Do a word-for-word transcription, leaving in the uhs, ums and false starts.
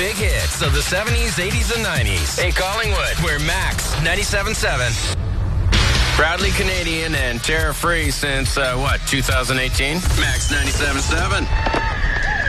big hits of the seventies, eighties, and nineties. Hey, Collingwood, we're Max ninety-seven point seven. Proudly Canadian and tariff-free since, uh, what, two thousand eighteen? Max ninety-seven point seven.